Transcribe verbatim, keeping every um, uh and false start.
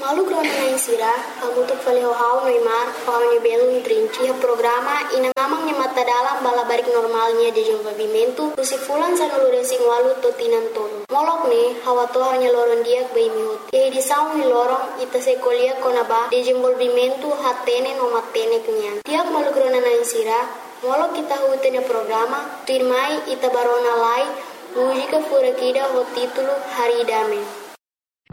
Malu krona na insira, kamu tu fale hau Neymar, hau ni belo trinci programa ina ngamang ni mata dalam bala barik normalnya de desenvolvimento, usi fulan sa nulure sing walu totinan tonu. Molok ni hawa to hanya loron diak bai mihut. E di saung ni lorong ita se kolia kona ba desenvolvimento hatene no matene kenyan. Tiak malu krona na insira, molok kita hutene programa, tuirmai ita barona lai, música furakida ho título Haridame.